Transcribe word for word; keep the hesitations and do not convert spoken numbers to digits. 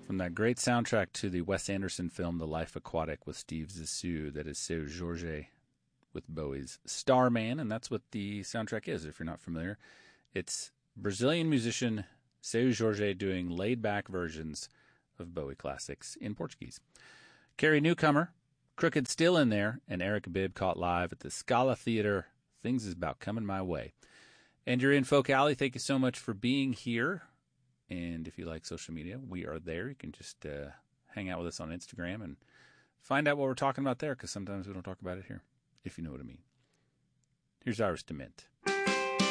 From that great soundtrack to the Wes Anderson film The Life Aquatic with Steve Zissou, that is Seu Jorge with Bowie's Starman, and that's what the soundtrack is, if you're not familiar. It's Brazilian musician Seu Jorge doing laid-back versions of Bowie classics in Portuguese. Carrie Newcomer, Crooked still in there, and Eric Bibb caught live at the Scala Theater. Things is about coming my way. And you're in Folk Alley. Thank you so much for being here. And if you like social media, we are there. You can just uh, hang out with us on Instagram and find out what we're talking about there, because sometimes we don't talk about it here, if you know what I mean. Here's Iris DeMint.